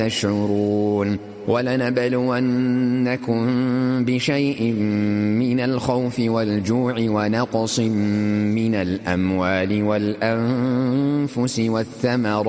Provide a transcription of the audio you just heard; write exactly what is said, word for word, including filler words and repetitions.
تشعرون ولنبلونكم بشيء من الخوف والجوع ونقص من الأموال والأنفس والثمرات